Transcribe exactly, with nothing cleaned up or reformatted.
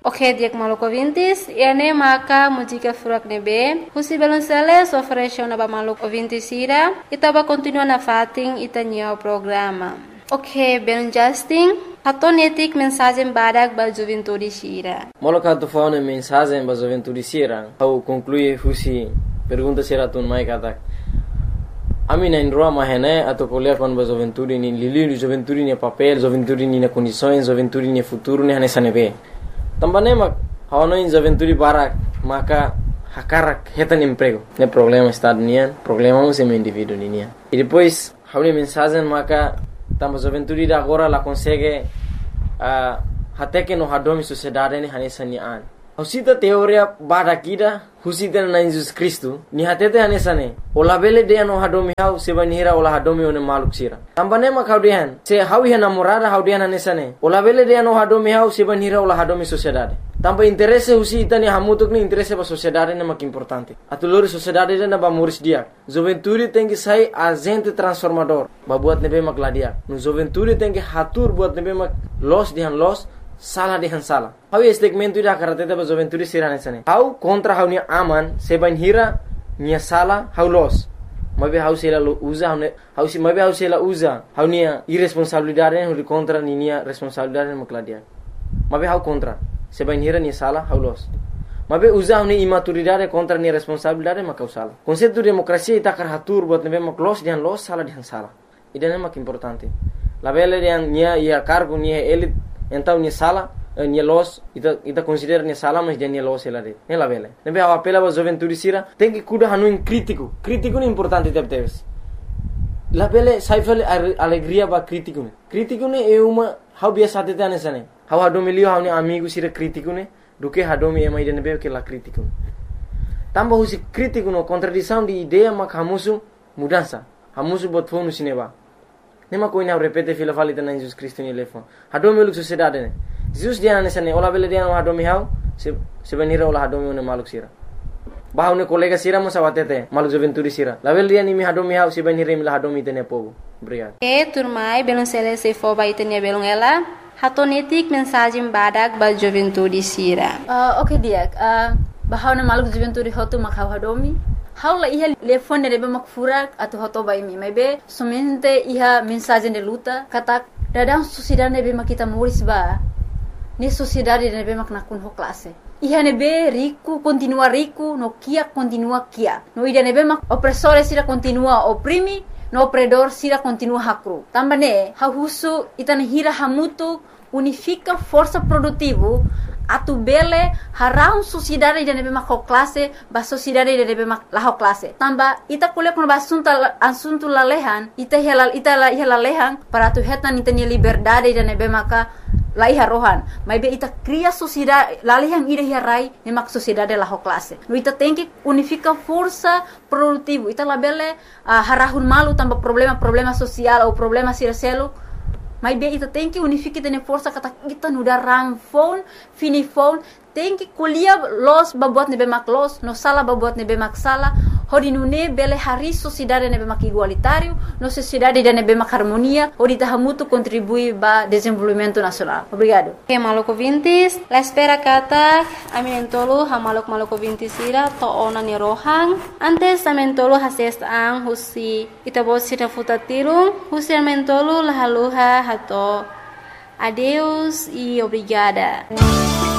Ok, diak maluco vintis, ene maka música furak nebe, husi balonceles ofereceu na ba maluco vintis ira, itaba continua na fating itanya o programa. Ok, ben Justin, hatonetik mensagem badak ba juventude sira. Moloka tu faune mensagem ba juventude sira, au conclui husi pergunta sira tun mai katak. Ami na indroa mahene atau kuliah kon ba juventude ni lili juventude ni papel, juventude ni na condições, juventude ni futuro ni hanesa nebe. Também mak hawano in juventude barak maka hakarak hetan emprego. Ne problema está nian, problema um sem indivíduo nian. E depois hawni mensagem maka tamba juventude da agora la consegue uh, até que no hadomi sociedade ni hanesa nian. Husita teoria barakida husita na Jesus Cristo ni hatete hanesa ne. Ola bele de no hadomi hau sebanira ola hadomi one maluk sira. Tambane mak haudian se hawi namorada haudian hanesa ne. Ola bele de no hadomi hau sebanira ola hadomi sociedade. Tamba interesse husita ni hamutuk ni interesse ba sociedade ne mak importante. Atulori sociedade na ba muris dia. Juventude tem que sai agente transformador. Ba buat nebe mak ladia. No juventude tem que hatur buat nebe mak los dihan los salah dihan salah. Hau segmento ida karateta ba juventude sira nesane. Hau contra hau ni aman seban hira ni salah hau los. Mabe hau sela usa hau hau si mabe hau sela usa hau ni irresponsabilidade hau contra ni ni responsabilidade makladia. Mabe hau contra seban hira ni salah hau los. Mabe usa hau ni imaturidade contra ni responsabilidade makau salah. Konsepto demokrasia ita karatur buat nebe mak los dihan los salah dihan salah. Ida mak importante. La bele dihan ni ia cargo ni elit então ni sala ni los ita ita considera ni sala mas dia ni los ela de ela vele nebe a apela ba juventude sira tem que cuidar hanu in crítico crítico ni importante tep teves la vele saifel alegria ba crítico ne crítico ne é uma how biasa tete anesane how hado milio how ni amigo sira crítico ne do que hado mi ema ide nebe que la crítico tamba husi crítico no contradição de ideia mak hamusu mudança hamusu bot fonu sineba nema koina repete fila falita na Jesus Cristo ni lefo hado mi luk sociedade ne Jesus dia nesane ola bele dia no hado mi hau se se venira ola hado mi ne maluk sira bahau ne kolega sira mo sawatete maluk juventude sira la bele dia ni mi hado mi hau se venira mi la hado mi tene povo obrigado e turmai belon sele se fo ba itene belon ela hatonetik mensagem badak ba juventude sira uh, okay dia uh, bahau ne maluk juventude hotu makau hado mi Haula iha telefone nebe mak furak atau hoto bai mi maybe somente iha mensagem de luta kata dadang sociedade nebe mak kita muris ba ni sociedade nebe mak nakun ho classe iha nebe rico continua rico no kia continua kia no ida nebe mak opressore sira continua oprimi no opredor sira continua hakru tambane ha husu itane hira hamutu unifica força produtivo atu bele harau sociedade de nebe mak classe ba sociedade de nebe mak la classe tamba ita kule kon basunta asunto lalehan ita helal ita la helalehan para tu hetan itanya liberdade de nebe maka la iha rohan mai be ita cria sociedade lalehan ida hirai ne mak sociedade la classe no ita tem que unifica força produtivo ita la bele uh, harahun malu tamba problema problema social ou problema sircelo Mas bem, ita tem que unificar tene força kata kita nuda rang phone, fini phone, tem que kuliah los babuat nebe mak los, no sala babuat nebe mak sala, hodi nune bele hari sociedade nebe mak igualitário, no sociedade de nebe mak harmonia, hodi tahamutu contribui ba desenvolvimento nacional. Obrigado. Que maluco vintis, la espera kata, aminentolo ha maluk maluco vintis ira to ona ni rohang, antes amentolo hases ang husi ita bosi na futatirung, husi amentolo lahaluha hato. Adeus e obrigada.